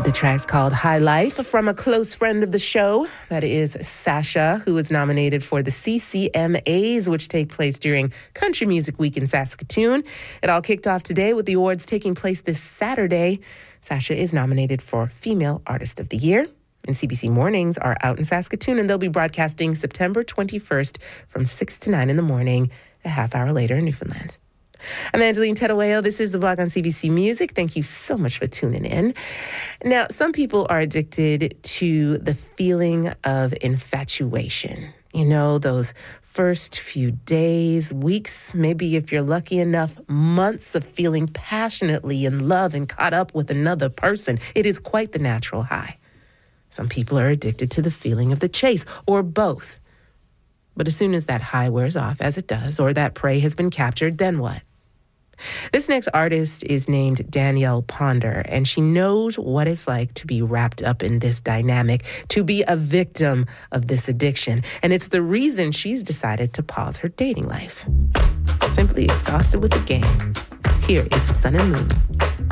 The track's called High Life from a close friend of the show. That is Sasha, who was nominated for the CCMAs, which take place during Country Music Week in Saskatoon. It all kicked off today with the awards taking place this Saturday. Sasha is nominated for Female Artist of the Year. And CBC Mornings are out in Saskatoon, and they'll be broadcasting September 21st from 6 to 9 in the morning, a half hour later in Newfoundland. I'm Angeline Tedoeo. This is The Blog on CBC Music. Thank you so much for tuning in. Now, some people are addicted to the feeling of infatuation. You know, those first few days, weeks, maybe if you're lucky enough, months of feeling passionately in love and caught up with another person. It is quite the natural high. Some people are addicted to the feeling of the chase, or both. But as soon as that high wears off, as it does, or that prey has been captured, then what? This next artist is named Danielle Ponder, and she knows what it's like to be wrapped up in this dynamic, to be a victim of this addiction. And it's the reason she's decided to pause her dating life. Simply exhausted with the game. Here is Sun and Moon.